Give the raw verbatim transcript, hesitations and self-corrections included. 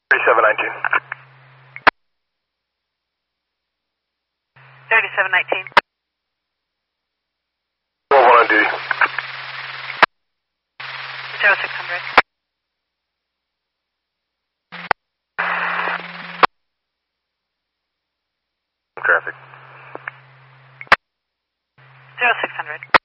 thirty-seven nineteen. thirty-seven nineteen. twelve one on duty. zero six hundred. Traffic. zero six hundred.